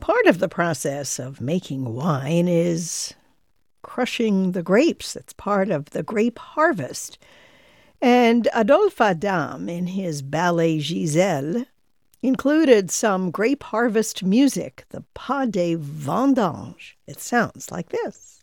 Part of the process of making wine is crushing the grapes. That's part of the grape harvest. And Adolphe Adam, in his ballet Giselle, included some grape harvest music, the Pas des Vendanges. It sounds like this.